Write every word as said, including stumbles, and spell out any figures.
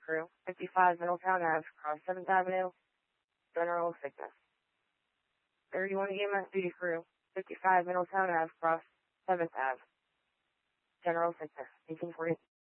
crew, fifty-five Middletown Avenue, cross seventh Avenue, general sickness. thirty-one E M S duty crew, fifty-five Middletown Avenue, cross seventh Avenue, general sickness. eighteen forty.